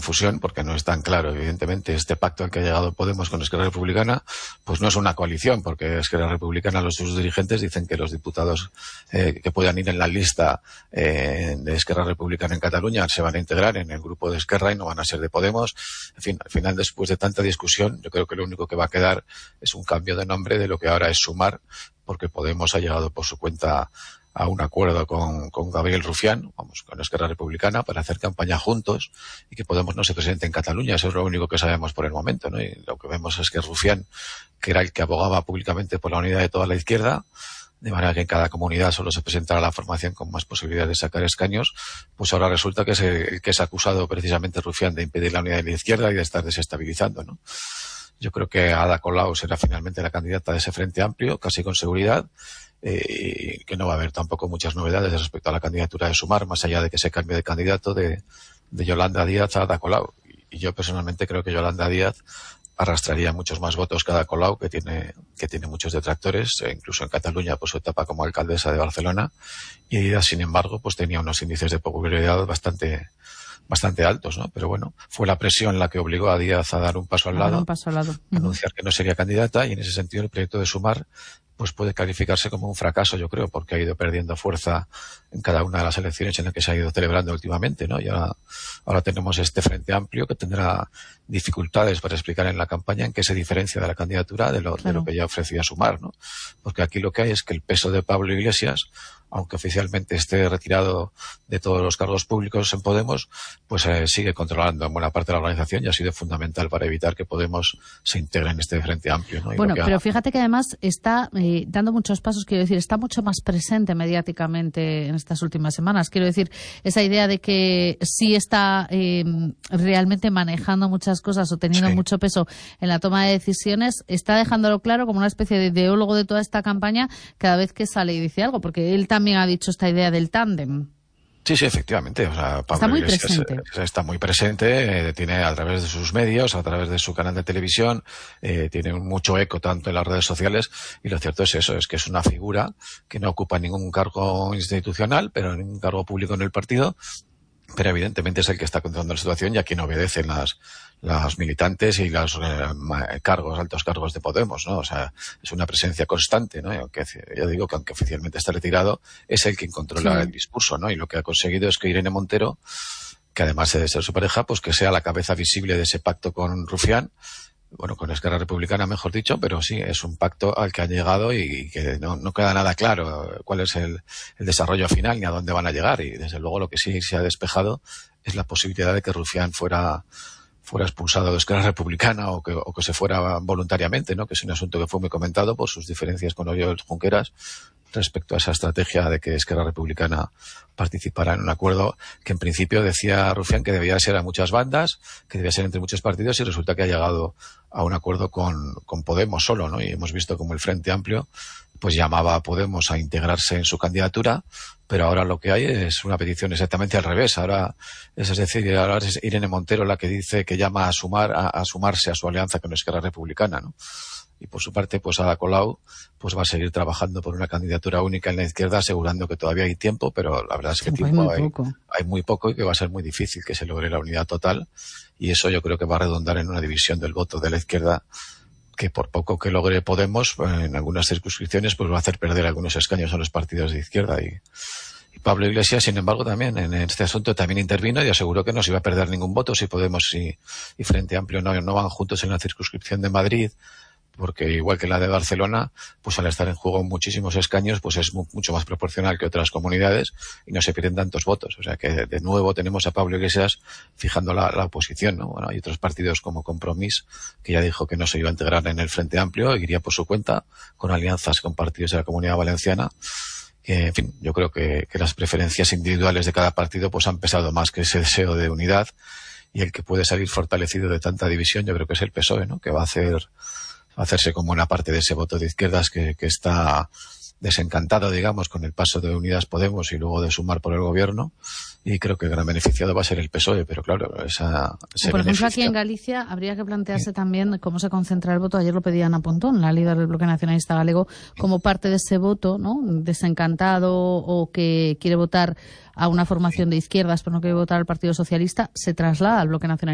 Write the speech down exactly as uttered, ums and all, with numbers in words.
confusión, porque no es tan claro. Evidentemente, este pacto al que ha llegado Podemos con Esquerra Republicana, pues no es una coalición, porque Esquerra Republicana, los sus dirigentes dicen que los diputados eh, que puedan ir en la lista eh, de Esquerra Republicana en Cataluña se van a integrar en el grupo de Esquerra y no van a ser de Podemos. En fin, al final, después de tanta discusión, yo creo que lo único que va a quedar es un cambio de nombre de lo que ahora es Sumar, porque Podemos ha llegado por su cuenta a un acuerdo con, con Gabriel Rufián, vamos, con Esquerra Republicana, para hacer campaña juntos y que Podemos no se presente en Cataluña. Eso es lo único que sabemos por el momento, ¿no? Y lo que vemos es que Rufián, que era el que abogaba públicamente por la unidad de toda la izquierda, de manera que en cada comunidad solo se presentara la formación con más posibilidades de sacar escaños, pues ahora resulta que es el que es acusado precisamente Rufián de impedir la unidad de la izquierda y de estar desestabilizando, ¿no? Yo creo que Ada Colau será finalmente la candidata de ese Frente Amplio, casi con seguridad, eh, y que no va a haber tampoco muchas novedades respecto a la candidatura de Sumar, más allá de que se cambie de candidato de, de Yolanda Díaz a Ada Colau. Y yo personalmente creo que Yolanda Díaz arrastraría muchos más votos que Ada Colau, que tiene, que tiene muchos detractores, e incluso en Cataluña, por su etapa como alcaldesa de Barcelona, y Díaz, sin embargo, pues tenía unos índices de popularidad bastante bastante altos, ¿no? Pero bueno, fue la presión la que obligó a Díaz a dar un paso al lado, un paso al lado. Uh-huh. anunciar que no sería candidata, y en ese sentido el proyecto de Sumar pues puede calificarse como un fracaso, yo creo, porque ha ido perdiendo fuerza en cada una de las elecciones en las que se ha ido celebrando últimamente, ¿no? Y ahora, ahora tenemos este Frente Amplio que tendrá dificultades para explicar en la campaña en qué se diferencia de la candidatura de lo, claro. de lo que ya ofrecía Sumar, ¿no? Porque aquí lo que hay es que el peso de Pablo Iglesias, aunque oficialmente esté retirado de todos los cargos públicos en Podemos, pues eh, sigue controlando en buena parte de la organización y ha sido fundamental para evitar que Podemos se integre en este Frente Amplio, ¿no? Y bueno, pero ha... fíjate que además está eh, dando muchos pasos, quiero decir, está mucho más presente mediáticamente en estas últimas semanas. Quiero decir, esa idea de que sí está eh, realmente manejando muchas cosas o teniendo sí. mucho peso en la toma de decisiones, está dejándolo claro como una especie de ideólogo de toda esta campaña cada vez que sale y dice algo, porque él también ha dicho esta idea del tándem. Sí, sí, efectivamente. O sea, Pablo está muy Iglesias presente. Está muy presente, eh, tiene a través de sus medios, a través de su canal de televisión, eh, tiene mucho eco tanto en las redes sociales, y lo cierto es eso, es que es una figura que no ocupa ningún cargo institucional, pero ningún cargo público en el partido, pero evidentemente es el que está controlando la situación y a quien obedecen las las militantes y los eh, cargos, altos cargos de Podemos, ¿no? O sea, es una presencia constante, ¿no? Y aunque yo digo que aunque oficialmente está retirado, es el quien controla sí. el discurso, ¿no? Y lo que ha conseguido es que Irene Montero, que además de ser su pareja, pues que sea la cabeza visible de ese pacto con Rufián, bueno, con Esquerra Republicana, mejor dicho, pero sí, es un pacto al que han llegado y que no, no queda nada claro cuál es el, el desarrollo final ni a dónde van a llegar. Y desde luego lo que sí se ha despejado es la posibilidad de que Rufián fuera fuera expulsado de Esquerra Republicana o que, o que se fuera voluntariamente, ¿no? Que es un asunto que fue muy comentado por sus diferencias con Oriol Junqueras respecto a esa estrategia de que Esquerra Republicana participara en un acuerdo que en principio decía Rufián que debía ser a muchas bandas, que debía ser entre muchos partidos, y resulta que ha llegado a un acuerdo con, con Podemos solo, ¿no? Y hemos visto como el Frente Amplio pues llamaba a Podemos a integrarse en su candidatura, pero ahora lo que hay es una petición exactamente al revés. Ahora es, es decir, ahora es Irene Montero la que dice que llama a sumar a, a sumarse a su alianza con Esquerra Republicana, ¿no? Y por su parte, pues Ada Colau pues va a seguir trabajando por una candidatura única en la izquierda, asegurando que todavía hay tiempo, pero la verdad es que sí, tiempo hay, hay, muy poco. hay muy poco y que va a ser muy difícil que se logre la unidad total, y eso yo creo que va a redundar en una división del voto de la izquierda que por poco que logre Podemos, en algunas circunscripciones, pues va a hacer perder algunos escaños a los partidos de izquierda. Y, y Pablo Iglesias, sin embargo, también en este asunto también intervino y aseguró que no se iba a perder ningún voto si Podemos y, y Frente Amplio no, no van juntos en la circunscripción de Madrid, porque igual que la de Barcelona, pues al estar en juego muchísimos escaños, pues es mu mucho más proporcional que otras comunidades y no se pierden tantos votos. O sea que de nuevo tenemos a Pablo Iglesias fijando la, la oposición, ¿no? Bueno, hay otros partidos como Compromís, que ya dijo que no se iba a integrar en el Frente Amplio, iría por su cuenta, con alianzas con partidos de la Comunidad Valenciana. Que, en fin, yo creo que, que las preferencias individuales de cada partido pues han pesado más que ese deseo de unidad, y el que puede salir fortalecido de tanta división yo creo que es el P S O E, ¿no? Que va a hacer hacerse como una parte de ese voto de izquierdas que, que está desencantado, digamos, con el paso de Unidas Podemos y luego de Sumar por el gobierno, y creo que el gran beneficiado va a ser el P S O E, pero claro, esa ese por ejemplo, beneficio... aquí en Galicia habría que plantearse sí. también cómo se concentra el voto. Ayer lo pedía Ana Pontón, la líder del Bloque Nacionalista Galego, como parte de ese voto, ¿no? Desencantado o que quiere votar a una formación de izquierdas pero no quiere votar al Partido Socialista, se traslada al Bloque Nacionalista